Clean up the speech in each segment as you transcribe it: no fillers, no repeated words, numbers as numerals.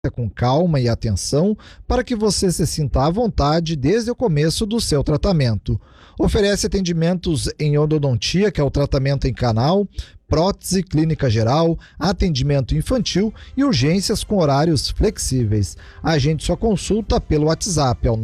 com calma e atenção para que você se sinta à vontade desde o começo do seu tratamento. Oferece atendimentos em odontia, que é o tratamento em canal, prótese, clínica geral, atendimento infantil e urgências com horários flexíveis. Agende sua consulta pelo WhatsApp ao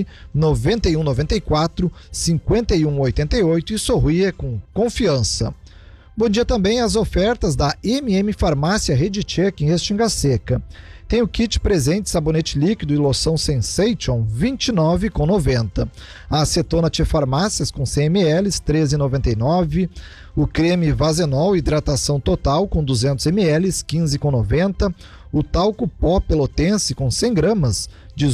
99194 5188 e sorria com confiança. Bom dia também às ofertas da Farmácia Rede Check em Restinga Seca. Tem o kit presente sabonete líquido e loção Sensation, R$ 29,90. A acetona Tia Farmácias com 100 ml, R$ 13,99. O creme Vazenol hidratação total com 200 ml, R$ 15,90. O talco pó pelotense com 100 gramas, R$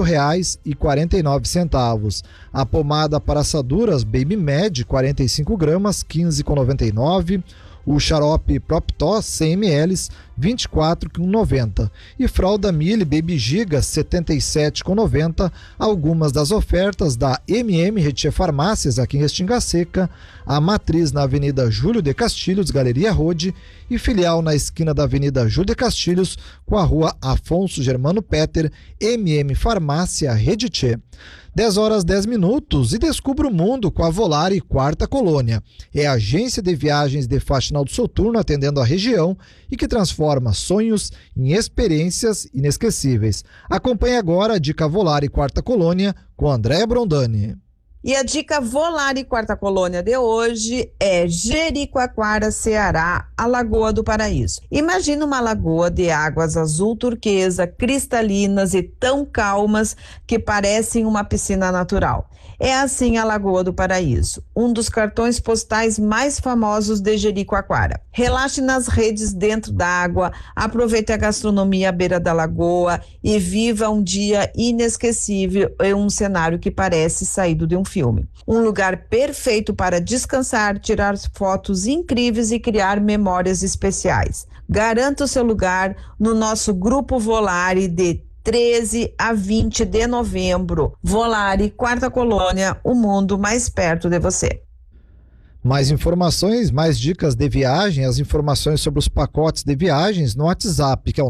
18,49. A pomada para assaduras Baby Med, 45 gramas, R$ 15,99. O xarope Proptos 100 ml, R$ 24,90. E fralda Mille Baby Giga, R$ 77,90. Algumas das ofertas da Retia Farmácias aqui em Restinga Seca, a matriz na Avenida Júlio de Castilhos, Galeria Rode, e filial na esquina da Avenida Júlio de Castilhos com a Rua Afonso Germano Petter, Farmácia Redia. 10h10 e descubra o mundo com a Volare Quarta Colônia. É a agência de viagens de Faxinal do Soturno atendendo a região e que transforma sonhos em experiências inesquecíveis. Acompanhe agora a dica Volare Quarta Colônia com Andréa Brondani. E a dica Volare Quarta Colônia de hoje é Jericoacoara, Ceará, a Lagoa do Paraíso. Imagina uma lagoa de águas azul turquesa, cristalinas e tão calmas que parecem uma piscina natural. É assim a Lagoa do Paraíso, um dos cartões postais mais famosos de Jericoacoara. Relaxe nas redes dentro da água, aproveite a gastronomia à beira da lagoa e viva um dia inesquecível em um cenário que parece saído de um filme. Um lugar perfeito para descansar, tirar fotos incríveis e criar memórias especiais. Garanta o seu lugar no nosso Grupo Volare de 13 a 20 de novembro. Volare, Quarta Colônia, o mundo mais perto de você. Mais informações, mais dicas de viagem, as informações sobre os pacotes de viagens no WhatsApp, que é o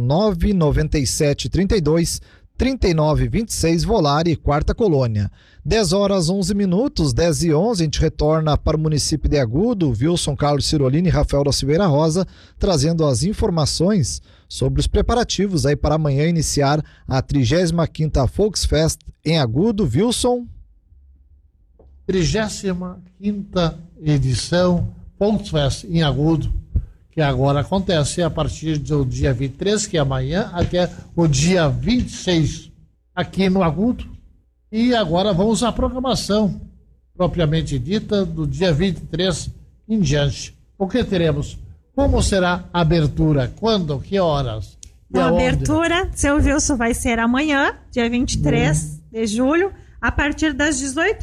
99732 3926, Volare, Quarta Colônia. 10h11, 10h11, a gente retorna para o município de Agudo, Wilson Carlos Cirolini e Rafael da Silveira Rosa, trazendo as informações sobre os preparativos aí para amanhã iniciar a 35ª Volksfest em Agudo. Wilson? 35ª edição Volksfest em Agudo, que agora acontece a partir do dia 23, que é amanhã, até o dia 26, aqui no Agudo. E agora vamos à programação propriamente dita do dia 23 em diante. O que teremos? Como será a abertura? Quando? Que horas? E a aonde? Abertura, seu Wilson, vai ser amanhã, dia 23 de julho, a partir das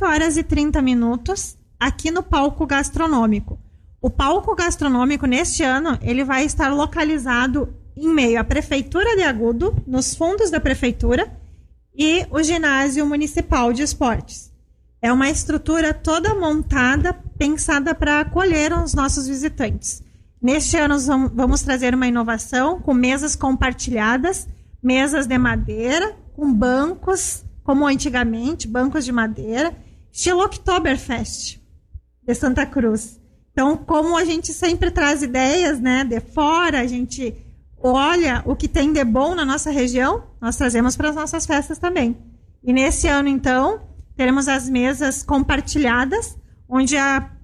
18h30, aqui no Palco Gastronômico. O Palco Gastronômico, neste ano, ele vai estar localizado em meio à Prefeitura de Agudo, nos fundos da Prefeitura, e o Ginásio Municipal de Esportes. É uma estrutura toda montada, pensada para acolher os nossos visitantes. Neste ano, vamos trazer uma inovação com mesas compartilhadas, mesas de madeira, com bancos, como antigamente, bancos de madeira, estilo Oktoberfest de Santa Cruz. Então, como a gente sempre traz ideias, né, de fora, a gente olha o que tem de bom na nossa região, nós trazemos para as nossas festas também. E nesse ano, então, teremos as mesas compartilhadas, onde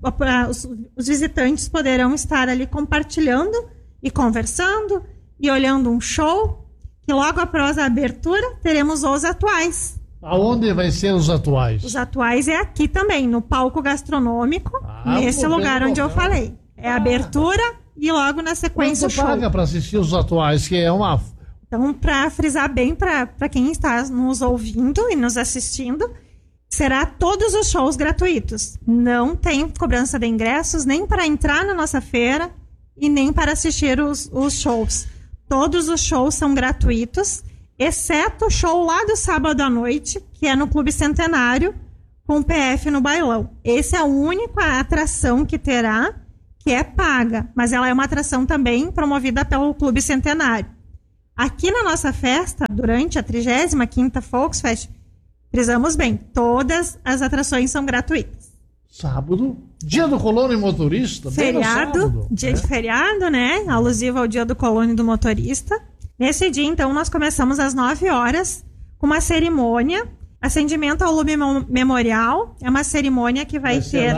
os visitantes poderão estar ali compartilhando e conversando e olhando um show, que logo após a abertura teremos os atuais. Aonde vai ser os atuais? Os atuais é aqui também, no Palco Gastronômico, nesse lugar onde eu falei. É a abertura e logo na sequência o show. Quanto paga para assistir os atuais, que é uma... Então, para frisar bem para quem está nos ouvindo e nos assistindo, será todos os shows gratuitos. Não tem cobrança de ingressos nem para entrar na nossa feira e nem para assistir os shows. Todos os shows são gratuitos, exceto o show lá do sábado à noite, que é no Clube Centenário, com o PF no bailão. Esse é a única atração que terá, que é paga, mas ela é uma atração também promovida pelo Clube Centenário. Aqui na nossa festa, durante a 35ª Volksfest, frisamos bem, todas as atrações são gratuitas. Sábado, dia do colono e motorista. Feriado, dia de feriado, né? Alusivo ao dia do colono e do motorista. Nesse dia, então, nós começamos às 9 horas com uma cerimônia, acendimento ao lume memorial. É uma cerimônia que vai ter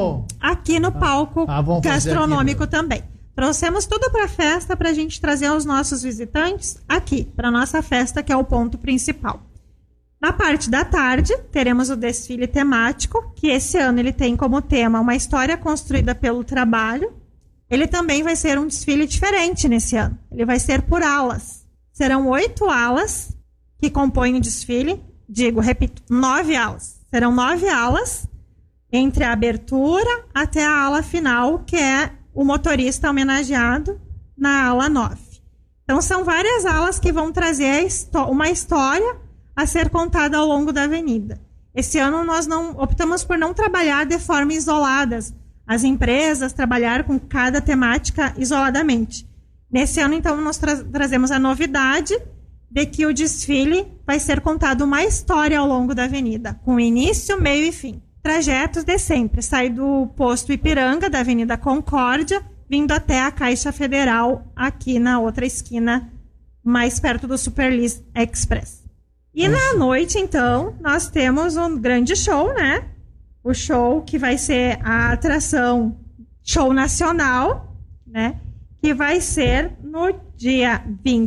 aqui no palco gastronômico também. Trouxemos tudo para a festa para a gente trazer aos nossos visitantes aqui, para a nossa festa, que é o ponto principal. Na parte da tarde, teremos o desfile temático, que esse ano ele tem como tema uma história construída pelo trabalho. Ele também vai ser um desfile diferente nesse ano. Ele vai ser por alas. Serão 8 alas que compõem o desfile. Repito, 9 alas. Serão 9 alas, entre a abertura até a ala final, que é o motorista homenageado na ala 9. Então, são várias alas que vão trazer uma história a ser contada ao longo da avenida. Esse ano nós optamos por não trabalhar de forma isoladas, as empresas trabalhar com cada temática isoladamente. Nesse ano, então, nós trazemos a novidade de que o desfile vai ser contado uma história ao longo da avenida, com início, meio e fim. Trajetos de sempre, sai do posto Ipiranga, da Avenida Concórdia, vindo até a Caixa Federal, aqui na outra esquina, mais perto do Superlis Express. E na noite, então, nós temos um grande show, né? O show que vai ser a atração Show Nacional, né? Que vai ser no dia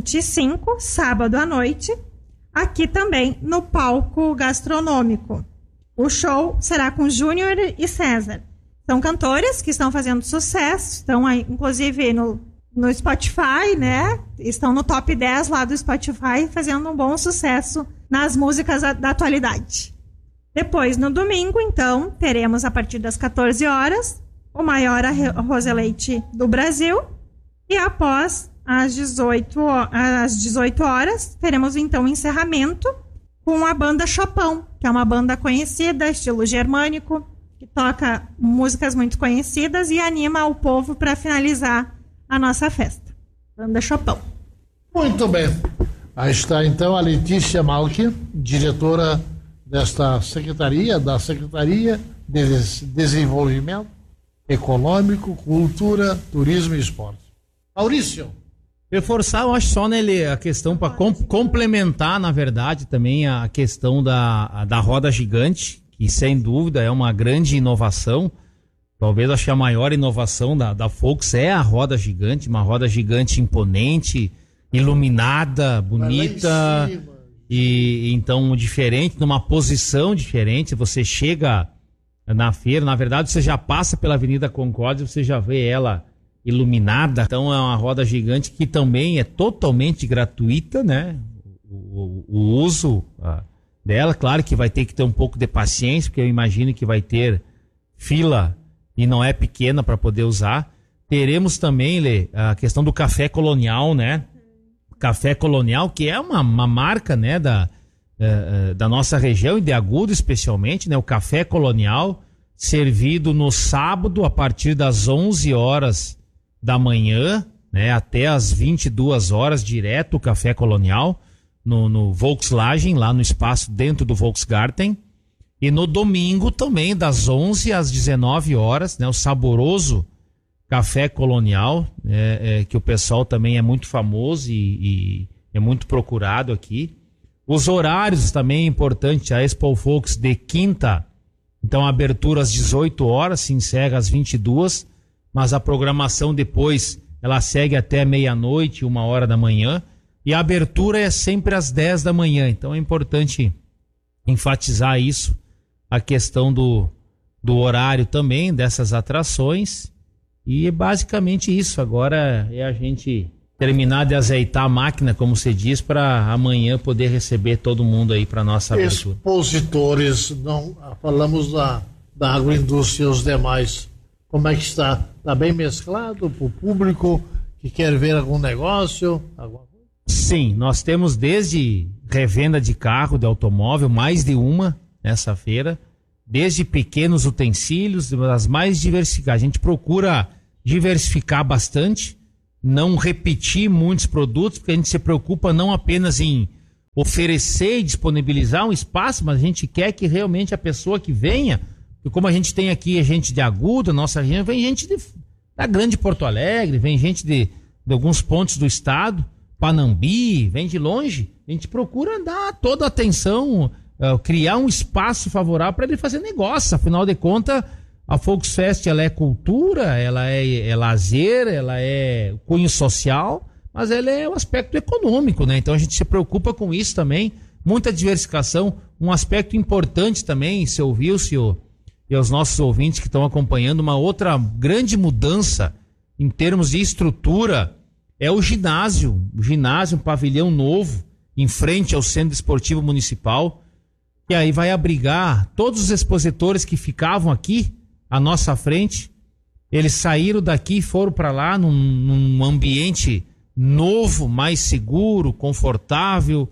25, sábado à noite, aqui também no palco gastronômico. O show será com Júnior e César. São cantores que estão fazendo sucesso, estão aí, inclusive no Spotify, né? Estão no top 10 lá do Spotify, fazendo um bom sucesso nas músicas da atualidade. Depois, no domingo, então, teremos a partir das 14 horas o maior arroz e leite do Brasil. E após às 18 horas, teremos então o encerramento com a banda Chopão, que é uma banda conhecida, estilo germânico, que toca músicas muito conhecidas e anima o povo para finalizar a nossa festa. Banda Chopão. Muito bem. Aí está então a Letícia Malchi, diretora desta Secretaria de Desenvolvimento Econômico, Cultura, Turismo e Esporte. Maurício. Reforçar, eu acho só, né, a questão para complementar, na verdade, também a questão da roda gigante, que sem dúvida é uma grande inovação. Talvez acho que a maior inovação da Volks é a roda gigante, uma roda gigante imponente, iluminada, bonita, e então diferente, numa posição diferente. Você chega na feira, na verdade você já passa pela Avenida Concórdia, você já vê ela iluminada. Então é uma roda gigante que também é totalmente gratuita, né? O uso dela, claro que vai ter que ter um pouco de paciência, porque eu imagino que vai ter fila e não é pequena para poder usar. Teremos também, Lê, a questão do Café Colonial, né? Café Colonial, que é uma marca, né, da nossa região e de Agudo especialmente, né? O Café Colonial, servido no sábado a partir das 11 horas da manhã, né, até as 22 horas, direto o Café Colonial, no Volkswagen, lá no espaço dentro do Volksgarten. E no domingo também, das 11 às 19 horas, né, o saboroso Café Colonial, que o pessoal também é muito famoso e é muito procurado aqui. Os horários também é importante, a Expo Volks de quinta, então a abertura às 18 horas, se encerra às 22, mas a programação depois ela segue até meia-noite, 1 hora da manhã, e a abertura é sempre às 10 da manhã, então é importante enfatizar isso, a questão do horário também dessas atrações, e é basicamente isso. Agora é a gente terminar de azeitar a máquina, como se diz, para amanhã poder receber todo mundo aí para nossa abertura. Expositores, não falamos da agroindústria e os demais. Como é que está? Está bem mesclado para o público que quer ver algum negócio? Sim, nós temos desde revenda de carro, de automóvel, mais de uma nessa feira, desde pequenos utensílios, das mais diversificadas. A gente procura diversificar bastante, não repetir muitos produtos, porque a gente se preocupa não apenas em oferecer e disponibilizar um espaço, mas a gente quer que realmente a pessoa que venha, porque como a gente tem aqui gente de Agudo, nossa região, vem gente da grande Porto Alegre, vem gente de alguns pontos do estado, Panambi, vem de longe, a gente procura dar toda a atenção, criar um espaço favorável para ele fazer negócio. Afinal de contas, a Volksfest, ela é cultura, ela é lazer, ela é cunho social, mas ela é o aspecto econômico, né? Então a gente se preocupa com isso também, muita diversificação, um aspecto importante também, se ouviu-se e aos nossos ouvintes que estão acompanhando, uma outra grande mudança em termos de estrutura é o ginásio, um pavilhão novo, em frente ao Centro Esportivo Municipal, que aí vai abrigar todos os expositores que ficavam aqui à nossa frente. Eles saíram daqui e foram para lá num ambiente novo, mais seguro, confortável,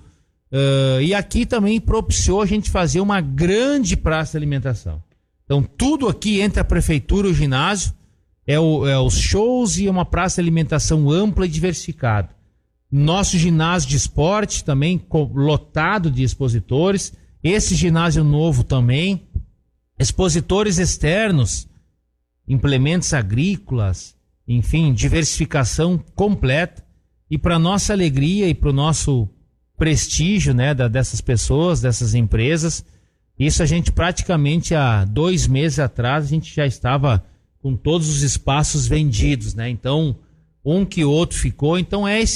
e aqui também propiciou a gente fazer uma grande praça de alimentação. Então tudo aqui entre a prefeitura e o ginásio é os shows e uma praça de alimentação ampla e diversificada. Nosso ginásio de esporte também lotado de expositores, esse ginásio novo também, expositores externos, implementos agrícolas, enfim, diversificação completa. E para nossa alegria e para o nosso prestígio, né, dessas pessoas, dessas empresas, isso a gente praticamente há 2 meses atrás a gente já estava com todos os espaços vendidos, né? Então, um que outro ficou. Então é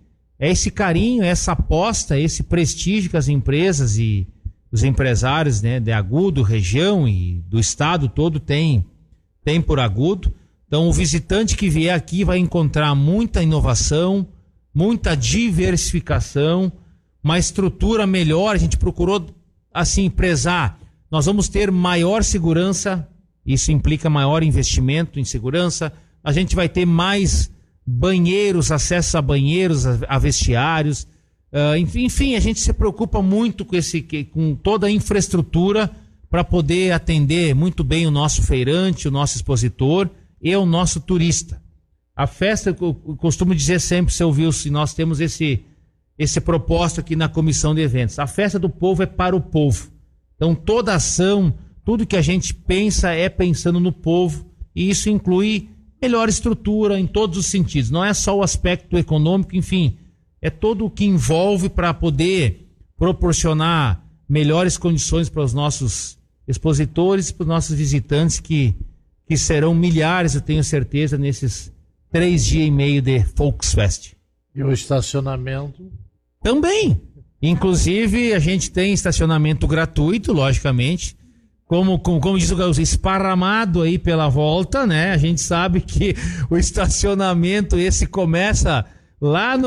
esse carinho, essa aposta, esse prestígio que as empresas e os empresários, né, de Agudo, região e do estado todo tem por Agudo. Então o visitante que vier aqui vai encontrar muita inovação, muita diversificação, uma estrutura melhor. A gente procurou assim prezar. Nós vamos ter maior segurança, isso implica maior investimento em segurança. A gente vai ter mais banheiros, acesso a banheiros, a vestiários. Enfim, a gente se preocupa muito com toda a infraestrutura para poder atender muito bem o nosso feirante, o nosso expositor e o nosso turista. A festa, eu costumo dizer sempre, se ouviu, se nós temos esse propósito aqui na comissão de eventos. A festa do povo é para o povo. Então toda ação, tudo que a gente pensa é pensando no povo, e isso inclui melhor estrutura em todos os sentidos. Não é só o aspecto econômico, enfim, é todo o que envolve para poder proporcionar melhores condições para os nossos expositores, para os nossos visitantes, que serão milhares, eu tenho certeza, nesses 3 dias e meio de Volksfest. E o estacionamento? Também. Inclusive, a gente tem estacionamento gratuito, logicamente. Como diz o esparramado aí pela volta, né? A gente sabe que o estacionamento esse começa lá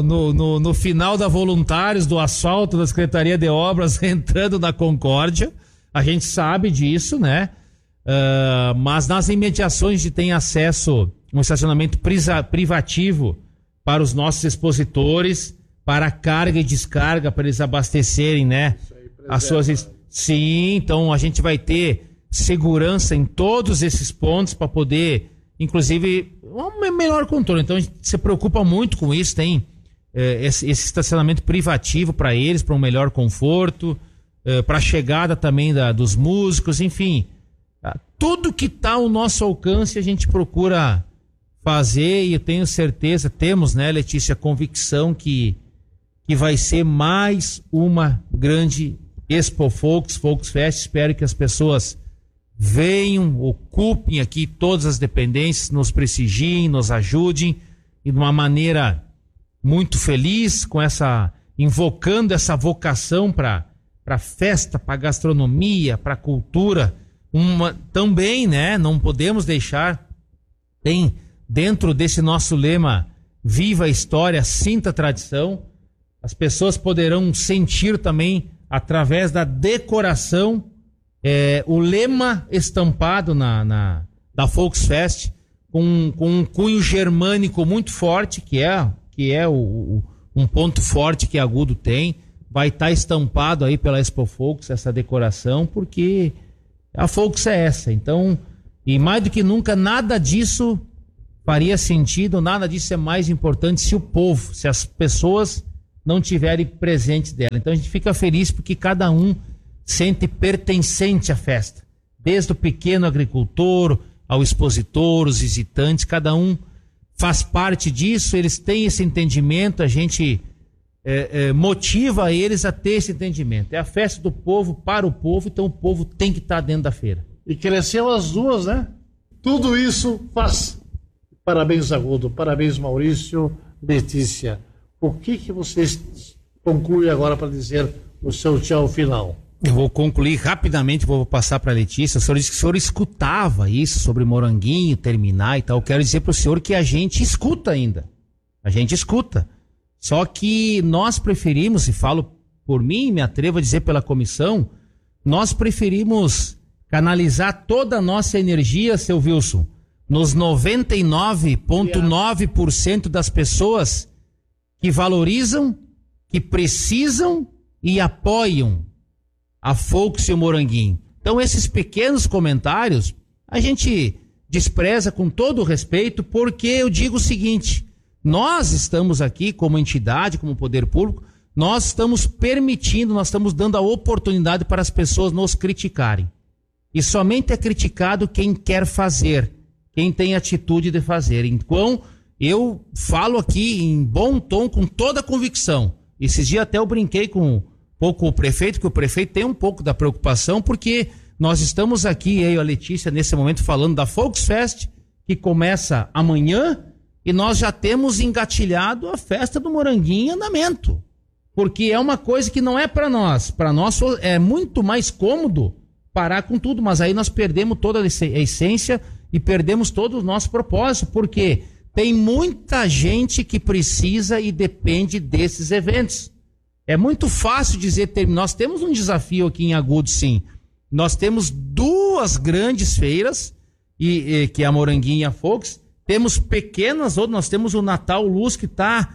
no final da Voluntários, do asfalto da Secretaria de Obras, entrando na Concórdia. A gente sabe disso, né? Mas nas imediações a gente tem acesso a um estacionamento privativo para os nossos expositores, para carga e descarga, para eles abastecerem, né? As suas... Sim, então a gente vai ter segurança em todos esses pontos para poder, inclusive, um melhor controle. Então a gente se preocupa muito com isso, tem esse estacionamento privativo para eles, para um melhor conforto, para a chegada também dos músicos, enfim. Tudo que está ao nosso alcance a gente procura fazer, e eu tenho certeza, temos, né, Letícia, convicção que vai ser mais uma grande Expo Volksfest. Espero que as pessoas venham, ocupem aqui todas as dependências, nos prestigiem, nos ajudem, e de uma maneira muito feliz, invocando essa vocação para festa, para gastronomia, para cultura. Também, né, não podemos deixar, tem dentro desse nosso lema, viva a história, sinta a tradição. As pessoas poderão sentir também, através da decoração, o lema estampado da Volksfest, com um cunho germânico muito forte, que é um ponto forte que Agudo tem. Vai estar estampado aí pela Expo Volks essa decoração, porque a Volks é essa. Então, e mais do que nunca, nada disso faria sentido, nada disso é mais importante se o povo, se as pessoas não tiverem presentes dela. Então a gente fica feliz porque cada um sente pertencente à festa. Desde o pequeno agricultor ao expositor, os visitantes, cada um faz parte disso, eles têm esse entendimento, a gente motiva eles a ter esse entendimento. É a festa do povo para o povo, então o povo tem que estar dentro da feira. E cresceu as duas, né? Tudo isso faz. Parabéns, Agudo. Parabéns, Maurício, Letícia. O que vocês concluem agora para dizer o seu tchau final? Eu vou concluir rapidamente, vou passar para a Letícia. O senhor disse que o senhor escutava isso sobre Moranguinho, terminar e tal. Eu quero dizer para o senhor que a gente escuta ainda. A gente escuta. Só que nós preferimos, e falo por mim, me atrevo a dizer pela comissão, nós preferimos canalizar toda a nossa energia, seu Wilson, nos 99,9% das pessoas que valorizam, que precisam e apoiam a Volks e o Moranguinho. Então esses pequenos comentários a gente despreza com todo o respeito, porque eu digo o seguinte: nós estamos aqui como entidade, como poder público, nós estamos permitindo, nós estamos dando a oportunidade para as pessoas nos criticarem. E somente é criticado quem quer fazer, quem tem atitude de fazer. Então eu falo aqui em bom tom, com toda a convicção. Esses dias até eu brinquei com um pouco o prefeito, que o prefeito tem um pouco da preocupação, porque nós estamos aqui, eu e a Letícia, nesse momento falando da Volksfest, que começa amanhã, e nós já temos engatilhado a festa do Moranguinho em andamento. Porque é uma coisa que não é para nós. Para nós é muito mais cômodo parar com tudo, mas aí nós perdemos toda a essência e perdemos todo o nosso propósito, porque tem muita gente que precisa e depende desses eventos. É muito fácil dizer, nós temos um desafio aqui em Agudo, sim. Nós temos duas grandes feiras, que é a Moranguinho e a Volks. Temos pequenas, nós temos o Natal Luz, que está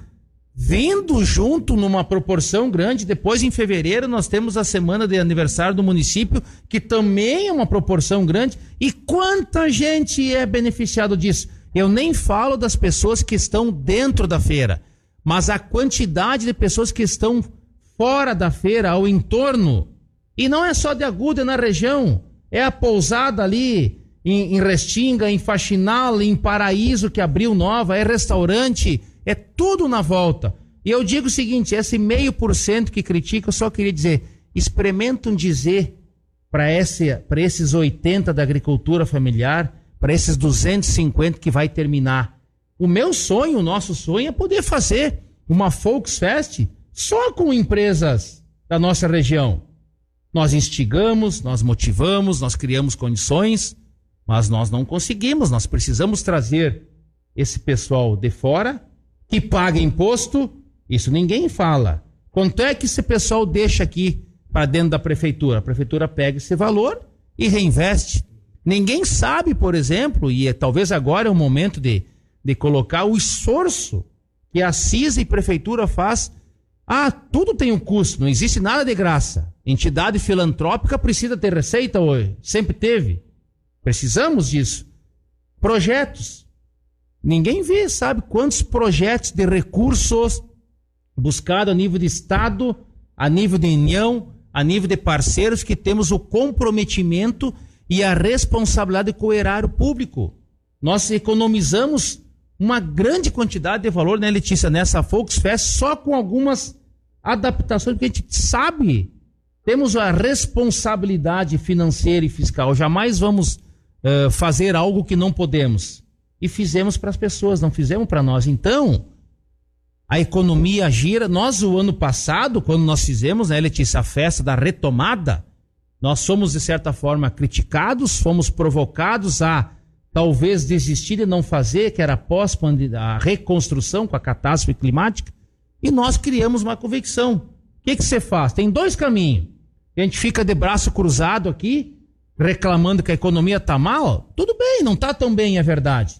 vindo junto numa proporção grande. Depois, em fevereiro, nós temos a semana de aniversário do município, que também é uma proporção grande. E quanta gente é beneficiado disso? Eu nem falo das pessoas que estão dentro da feira, mas a quantidade de pessoas que estão fora da feira, ao entorno. E não é só de Agudo, é na região. É a pousada ali em Restinga, em Faxinal, em Paraíso, que abriu nova, é restaurante, é tudo na volta. E eu digo o seguinte, esse 0,5% que critica, eu só queria dizer, experimentam dizer para esses 80 da agricultura familiar, para esses 250 que vai terminar. O meu sonho, o nosso sonho é poder fazer uma Volksfest só com empresas da nossa região. Nós instigamos, nós motivamos, nós criamos condições, mas nós não conseguimos. Nós precisamos trazer esse pessoal de fora que paga imposto. Isso ninguém fala. Quanto é que esse pessoal deixa aqui para dentro da prefeitura? A prefeitura pega esse valor e reinveste. Ninguém sabe, por exemplo, e talvez agora é o momento de colocar o esforço que a CISA e prefeitura faz. Tudo tem um custo, não existe nada de graça. Entidade filantrópica precisa ter receita hoje, sempre teve. Precisamos disso. Projetos. Ninguém vê, sabe, quantos projetos de recursos buscados a nível de Estado, a nível de União, a nível de parceiros, que temos o comprometimento e a responsabilidade de com o erário público. Nós economizamos uma grande quantidade de valor, né, Letícia, nessa Volksfest, só com algumas adaptações, porque a gente sabe, temos a responsabilidade financeira e fiscal, jamais vamos fazer algo que não podemos. E fizemos para as pessoas, não fizemos para nós. Então, a economia gira. Nós, o ano passado, quando nós fizemos, né, Letícia, a festa da retomada, nós fomos, de certa forma, criticados, fomos provocados a talvez desistir e não fazer, que era após a reconstrução com a catástrofe climática, e nós criamos uma convicção. O que você faz? Tem dois caminhos. A gente fica de braço cruzado aqui, reclamando que a economia está mal. Tudo bem, não está tão bem, é verdade.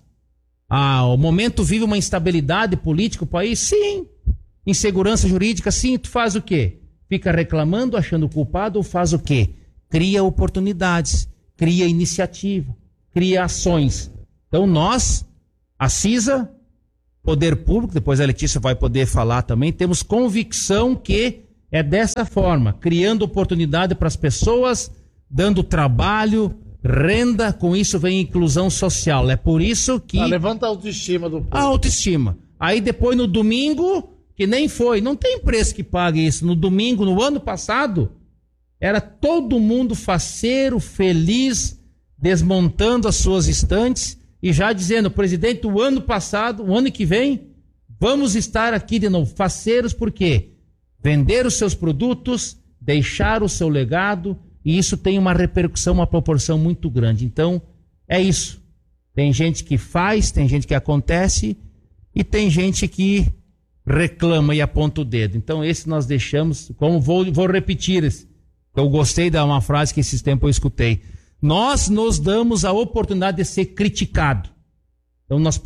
O momento vive uma instabilidade política, o país, sim. Insegurança jurídica, sim. Tu faz o quê? Fica reclamando, achando culpado, ou faz o quê? Cria oportunidades, cria iniciativa, cria ações. Então nós A CISA, Poder Público, depois a Letícia vai poder falar também, temos convicção que é dessa forma, criando oportunidade para as pessoas, dando trabalho, renda, com isso vem inclusão social. É por isso que... levanta a autoestima do povo. A autoestima. Aí depois no domingo, que nem foi, não tem preço que pague isso. No domingo, no ano passado, era todo mundo faceiro, feliz, desmontando as suas estantes e já dizendo, presidente, o ano passado, o ano que vem, vamos estar aqui de novo. Faceiros por quê? Vender os seus produtos, deixar o seu legado, e isso tem uma repercussão, uma proporção muito grande. Então, é isso. Tem gente que faz, tem gente que acontece, e tem gente que reclama e aponta o dedo. Então, esse nós deixamos, como vou repetir, eu gostei de uma frase que esses tempos eu escutei. Nós nos damos a oportunidade de ser criticado. Então, nós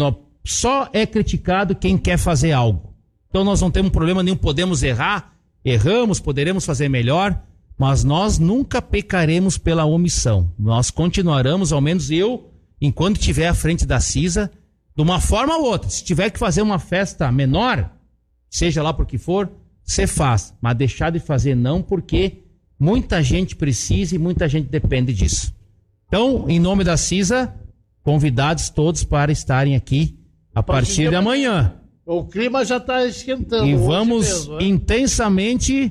só é criticado quem quer fazer algo. Então nós não temos problema nenhum, podemos errar, erramos, poderemos fazer melhor, mas nós nunca pecaremos pela omissão. Nós continuaremos, ao menos eu, enquanto estiver à frente da CISA, de uma forma ou outra. Se tiver que fazer uma festa menor, seja lá por que for, você faz. Mas deixar de fazer não, porque muita gente precisa e muita gente depende disso. Então, em nome da CISA, convidados todos para estarem aqui a partir de amanhã. O clima já está esquentando. E vamos mesmo, intensamente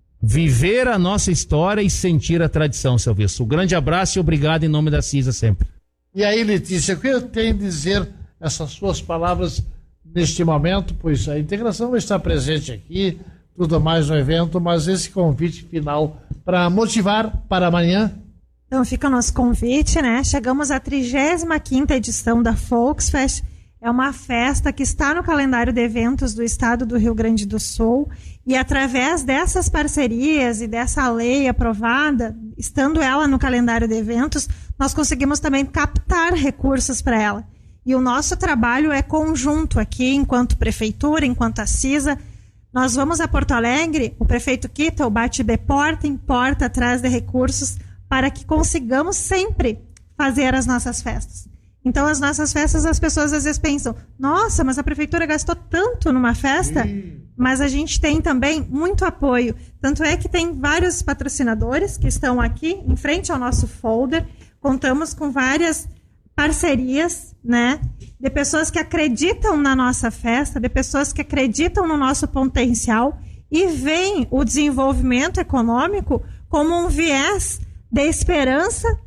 viver a nossa história e sentir a tradição, seu Wilson. Um grande abraço e obrigado em nome da CISA sempre. E aí, Letícia, o que eu tenho a dizer essas suas palavras neste momento? Pois a integração vai estar presente aqui, tudo mais no evento, mas esse convite final para motivar para amanhã. Então fica o nosso convite, né? Chegamos à 35ª edição da Volksfest. É uma festa que está no calendário de eventos do estado do Rio Grande do Sul e através dessas parcerias e dessa lei aprovada, estando ela no calendário de eventos, nós conseguimos também captar recursos para ela. E o nosso trabalho é conjunto aqui, enquanto prefeitura, enquanto a CISA. Nós vamos a Porto Alegre, o prefeito Kittel bate de porta em porta atrás de recursos para que consigamos sempre fazer as nossas festas. Então, as nossas festas, as pessoas às vezes pensam, nossa, mas a prefeitura gastou tanto numa festa, mas a gente tem também muito apoio. Tanto é que tem vários patrocinadores que estão aqui em frente ao nosso folder, contamos com várias parcerias, né, de pessoas que acreditam na nossa festa, de pessoas que acreditam no nosso potencial e veem o desenvolvimento econômico como um viés de esperança,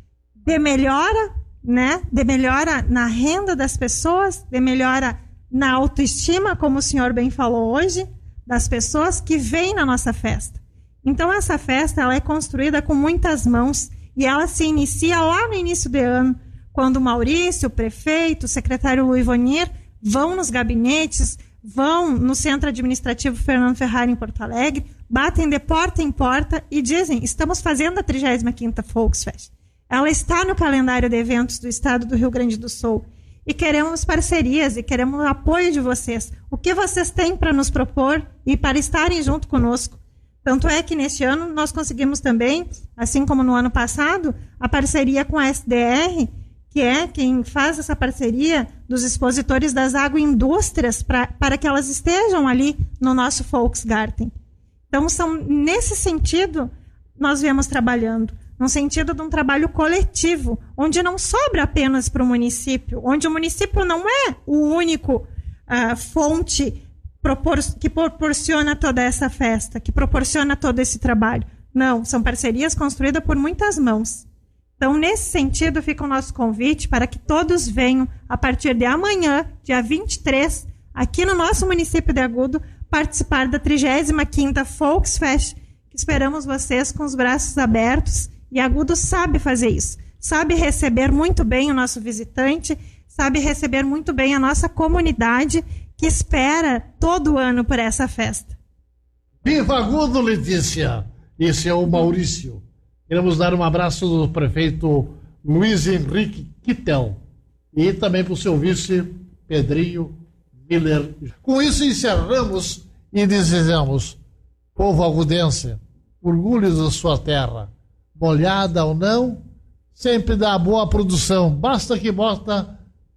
de melhora, né, de melhora na renda das pessoas, de melhora na autoestima, como o senhor bem falou hoje, das pessoas que vêm na nossa festa. Então, essa festa ela é construída com muitas mãos e ela se inicia lá no início do ano, quando o Maurício, o prefeito, o secretário Luiz Vonir vão nos gabinetes, vão no Centro Administrativo Fernando Ferrari em Porto Alegre, batem de porta em porta e dizem, estamos fazendo a 35ª Volksfest. Ela está no calendário de eventos do estado do Rio Grande do Sul. E queremos parcerias e queremos o apoio de vocês. O que vocês têm para nos propor e para estarem junto conosco? Tanto é que neste ano nós conseguimos também, assim como no ano passado, a parceria com a SDR, que é quem faz essa parceria dos expositores das agroindústrias para que elas estejam ali no nosso Volksgarten. Então, nesse sentido, nós viemos trabalhando. No sentido de um trabalho coletivo, onde não sobra apenas para o município, onde o município não é o único fonte que proporciona toda essa festa, que proporciona todo esse trabalho. Não, são parcerias construídas por muitas mãos. Então, nesse sentido, fica o nosso convite para que todos venham, a partir de amanhã, dia 23, aqui no nosso município de Agudo, participar da 35ª Volksfest, que esperamos vocês com os braços abertos. E Agudo sabe fazer isso, sabe receber muito bem o nosso visitante, sabe receber muito bem a nossa comunidade que espera todo ano por essa festa. Viva Agudo, Letícia! Esse é o Maurício. Queremos dar um abraço do prefeito Luiz Henrique Kittel e também para o seu vice Pedrinho Miller. Com isso encerramos e desejamos, povo agudense, orgulho da sua terra. Molhada ou não, sempre dá boa produção. Basta que bota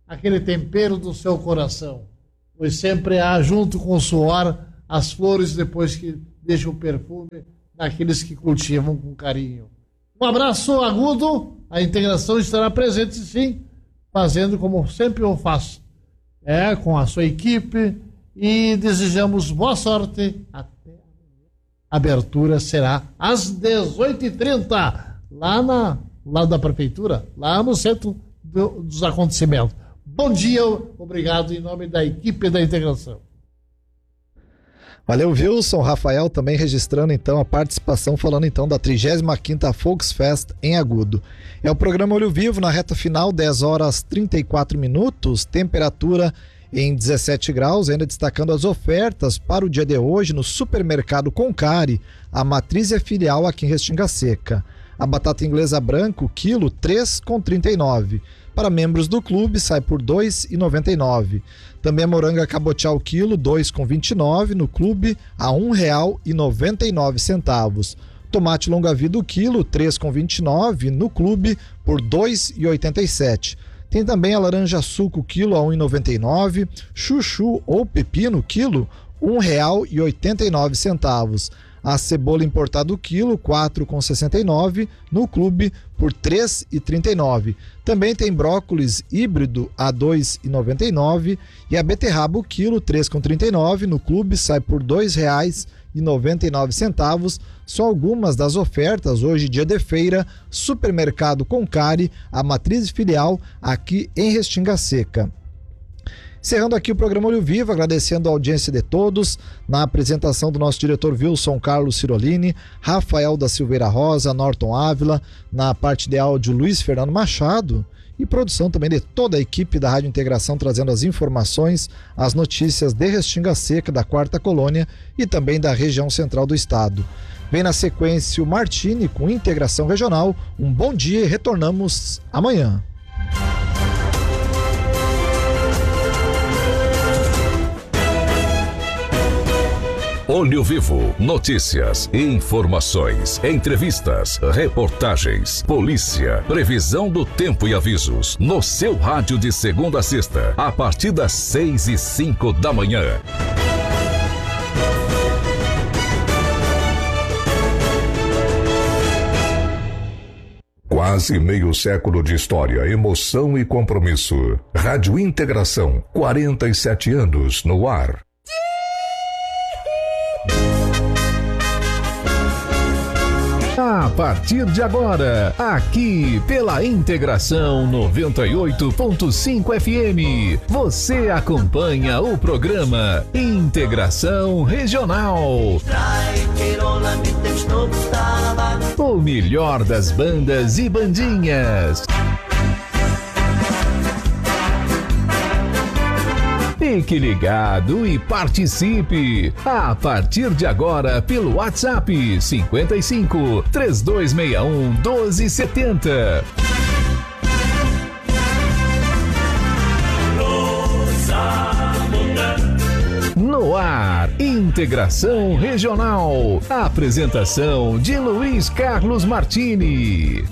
aquele tempero do seu coração, pois sempre há, junto com o suor, as flores depois que deixam o perfume daqueles que cultivam com carinho. Um abraço agudo, a integração estará presente sim, fazendo como sempre eu faço, com a sua equipe, e desejamos boa sorte. Até a abertura será às 18h30, lá da prefeitura, lá no centro dos acontecimentos. Bom dia, obrigado em nome da equipe da integração. Valeu, Wilson. Rafael também registrando então a participação, falando então da 35ª Volksfest em Agudo. É o programa Olho Vivo na reta final, 10h34, temperatura em 17 graus, ainda destacando as ofertas para o dia de hoje no supermercado Concari, a matriz e filial aqui em Restinga Seca. A batata inglesa branca, quilo, R$ 3,39. Para membros do clube, sai por R$ 2,99. Também a moranga cabotial, quilo, R$ 2,29. No clube, a R$ 1,99. Tomate longa-vida, o quilo, R$ 3,29. No clube, por R$ 2,87. Tem também a laranja suco, quilo, a R$ 1,99. Chuchu ou pepino, quilo, R$ 1,89. A cebola importada, o quilo, R$ 4,69. No clube, por R$ 3,39. Também tem brócolis híbrido a R$ 2,99. E a beterraba, o quilo, R$ 3,39. No clube, sai por R$ 2,99. Só algumas das ofertas hoje, dia de feira, supermercado Concari, a matriz filial aqui em Restinga Seca. Encerrando aqui o programa Olho Vivo, agradecendo a audiência de todos, na apresentação do nosso diretor Wilson Carlos Cirolini, Rafael da Silveira Rosa, Norton Ávila, na parte de áudio Luiz Fernando Machado, e produção também de toda a equipe da Rádio Integração, trazendo as informações, as notícias de Restinga Seca, da 4ª Colônia e também da região central do estado. Vem na sequência o Martini com Integração Regional. Um bom dia e retornamos amanhã. Olho Vivo, notícias, informações, entrevistas, reportagens, polícia, previsão do tempo e avisos, no seu rádio de segunda a sexta, a partir das 6h05 da manhã. Quase meio século de história, emoção e compromisso. Rádio Integração, 47 anos no ar. A partir de agora, aqui pela Integração 98.5 FM, você acompanha o programa Integração Regional. O melhor das bandas e bandinhas. Fique ligado e participe. A partir de agora pelo WhatsApp 55 3261 1270. No ar, Integração Regional. Apresentação de Luiz Carlos Martini.